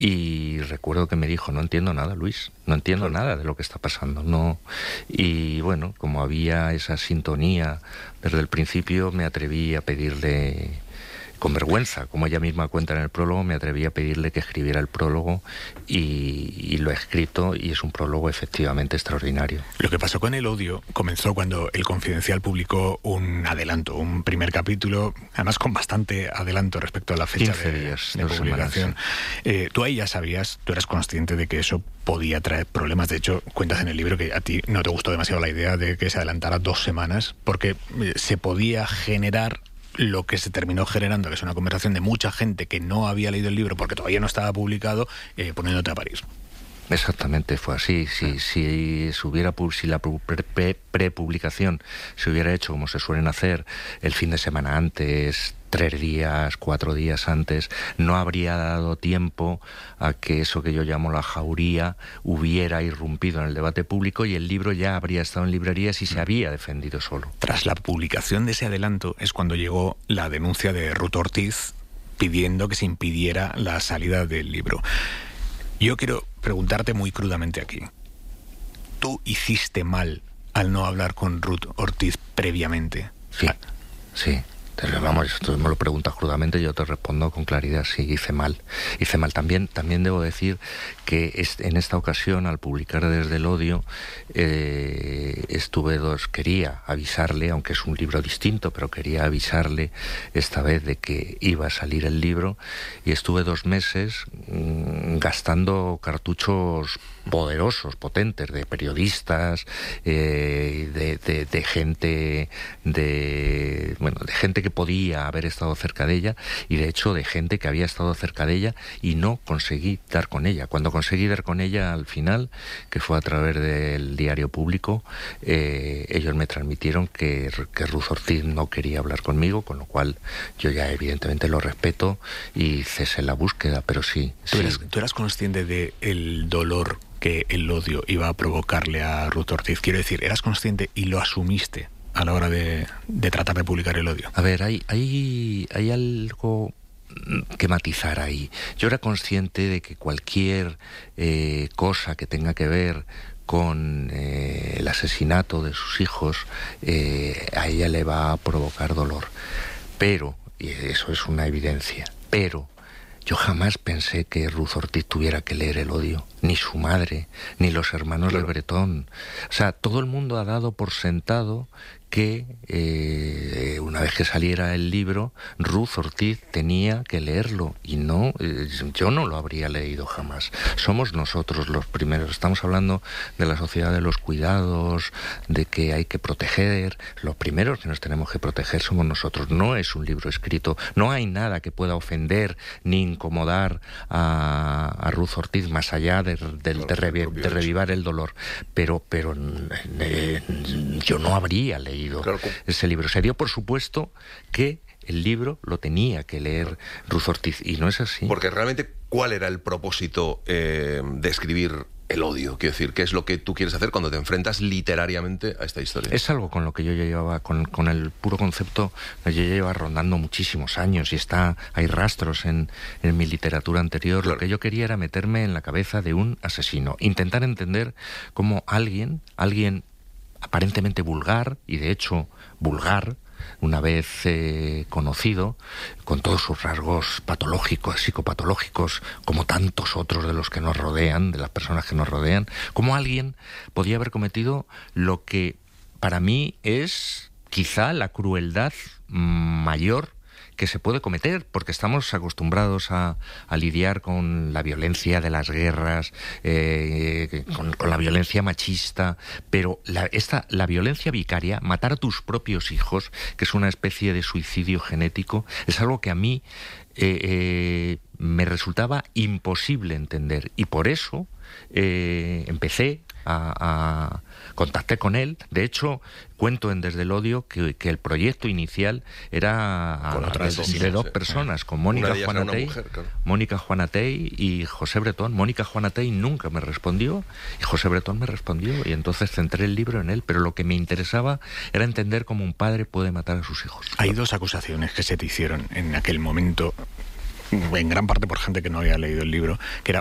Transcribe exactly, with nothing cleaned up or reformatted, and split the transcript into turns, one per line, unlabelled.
Y recuerdo que me dijo, no entiendo nada, Luis, no entiendo claro. nada de lo que está pasando. No. Y bueno, como había esa sintonía desde el principio, me atreví a pedirle, con vergüenza, como ella misma cuenta en el prólogo, me atreví a pedirle que escribiera el prólogo y, y lo he escrito, y es un prólogo efectivamente extraordinario.
Lo que pasó con El Odio comenzó cuando El Confidencial publicó un adelanto, un primer capítulo, además con bastante adelanto respecto a la fecha
quince
de,
días,
de publicación.
Semanas, sí.
eh, tú ahí ya sabías, tú eras consciente de que eso podía traer problemas. De hecho, cuentas en el libro que a ti no te gustó demasiado la idea de que se adelantara dos semanas, porque se podía generar lo que se terminó generando, que es una conversación de mucha gente que no había leído el libro porque todavía no estaba publicado, eh, poniéndote a parir.
Exactamente, fue así. Si, si, si, hubiera, si la prepublicación pre se hubiera hecho como se suelen hacer el fin de semana antes, tres días, cuatro días antes, no habría dado tiempo a que eso que yo llamo la jauría hubiera irrumpido en el debate público y el libro ya habría estado en librerías y se había defendido solo.
Tras la publicación de ese adelanto es cuando llegó la denuncia de Ruth Ortiz pidiendo que se impidiera la salida del libro. Yo quiero preguntarte muy crudamente aquí. ¿Tú hiciste mal al no hablar con Ruth Ortiz previamente?
Sí, ah. sí. Vamos, tú me lo preguntas crudamente y yo te respondo con claridad, sí, hice mal. Hice mal. También, también debo decir que en esta ocasión, al publicar Desde el Odio, eh, estuve dos, quería avisarle, aunque es un libro distinto, pero quería avisarle esta vez de que iba a salir el libro, y estuve dos meses mmm, gastando cartuchos poderosos, potentes, de periodistas, eh, de, de, de gente, de bueno, de gente que podía haber estado cerca de ella, y de hecho de gente que había estado cerca de ella y no conseguí dar con ella. Cuando conseguí dar con ella al final, que fue a través del Diario Público, eh, ellos me transmitieron que, que Ruth Ortiz no quería hablar conmigo, con lo cual yo ya evidentemente lo respeto y cesé la búsqueda, pero sí.
¿Tú,
sí.
Eras, ¿tú eras consciente de el dolor que El Odio iba a provocarle a Ruth Ortiz? Quiero decir, ¿eras consciente y lo asumiste a la hora de, de tratar de publicar El Odio?
A ver, hay, hay, hay algo que matizar ahí. Yo era consciente de que cualquier eh, cosa que tenga que ver con eh, el asesinato de sus hijos, eh, a ella le va a provocar dolor. Pero, y eso es una evidencia, pero yo jamás pensé que Ruth Ortiz tuviera que leer El Odio, ni su madre, ni los hermanos claro. de Bretón. O sea, todo el mundo ha dado por sentado que eh, una vez que saliera el libro, Ruth Ortiz tenía que leerlo, y no, eh, yo no lo habría leído jamás. Somos nosotros los primeros. Estamos hablando de la sociedad de los cuidados, de que hay que proteger. Los primeros que nos tenemos que proteger somos nosotros. No es un libro escrito, no hay nada que pueda ofender ni incomodar a, a Ruth Ortiz más allá de, de, de, de, revi de revivar el dolor. Pero, pero eh, yo no habría leído Claro. ese libro. Se dio por supuesto que el libro lo tenía que leer Ruth Ortiz, y no es así.
Porque realmente, ¿cuál era el propósito eh, de escribir El Odio? Quiero decir, ¿qué es lo que tú quieres hacer cuando te enfrentas literariamente a esta historia?
Es algo con lo que yo ya llevaba, con, con el puro concepto, yo ya llevaba rondando muchísimos años, y está, hay rastros en, en mi literatura anterior. Claro. Lo que yo quería era meterme en la cabeza de un asesino, intentar entender cómo alguien, alguien aparentemente vulgar, y de hecho vulgar, una vez eh, conocido, con todos sus rasgos patológicos, psicopatológicos, como tantos otros de los que nos rodean, de las personas que nos rodean, cómo alguien podía haber cometido lo que para mí es quizá la crueldad mayor que se puede cometer, porque estamos acostumbrados a, a lidiar con la violencia de las guerras, eh, con, con la violencia machista, pero la, esta, la violencia vicaria, matar a tus propios hijos, que es una especie de suicidio genético, es algo que a mí eh, eh, me resultaba imposible entender, y por eso eh, empecé a, a contacté con él. De hecho, cuento en Desde el Odio que, que el proyecto inicial era
con
a, de, de dos personas, con Mónica Juanatey, claro. Mónica Juanatey y José Bretón. Mónica Juanatey nunca me respondió y José Bretón me respondió, y entonces centré el libro en él, pero lo que me interesaba era entender cómo un padre puede matar a sus hijos.
Hay dos acusaciones que se te hicieron en aquel momento en gran parte por gente que no había leído el libro, que era